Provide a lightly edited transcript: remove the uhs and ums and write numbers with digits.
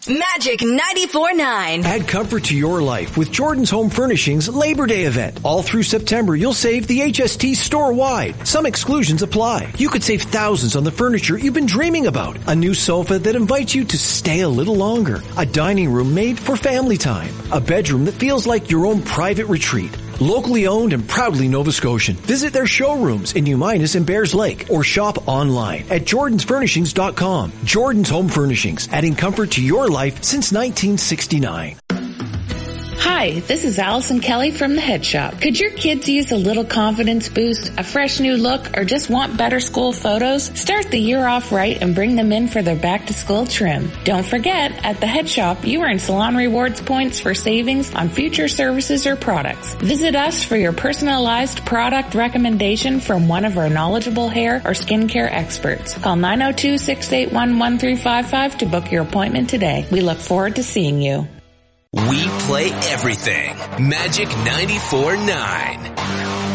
Magic 94.9. Add comfort to your life with Jordan's Home Furnishings Labor Day event. All through September, you'll save the HST store-wide. Some exclusions apply. You could save thousands on the furniture you've been dreaming about. A new sofa that invites you to stay a little longer. A dining room made for family time. A bedroom that feels like your own private retreat. Locally owned and proudly Nova Scotian. Visit their showrooms in New Minas and Bears Lake or shop online at jordansfurnishings.com. Jordan's Home Furnishings, adding comfort to your life since 1969. Hi, this is Allison Kelly from The Head Shop. Could your kids use a little confidence boost, a fresh new look, or just want better school photos? Start the year off right and bring them in for their back-to-school trim. Don't forget, at The Head Shop, you earn Salon Rewards points for savings on future services or products. Visit us for your personalized product recommendation from one of our knowledgeable hair or skincare experts. Call 902-681-1355 to book your appointment today. We look forward to seeing you. We play everything. Magic 94.9.